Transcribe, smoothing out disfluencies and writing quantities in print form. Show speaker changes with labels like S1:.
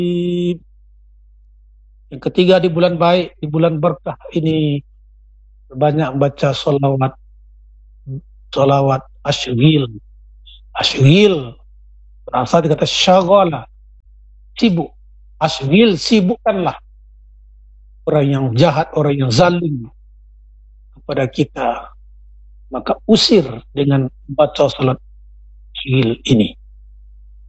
S1: Yang ketiga, di bulan baik, di bulan berkah ini banyak baca solawat, solawat asyghil. Asyghil berasal dari kata syaghala, sibuk. Asyghil, sibukkanlah orang yang jahat, orang yang zalim kepada kita, maka usir dengan baca salat asyghil ini.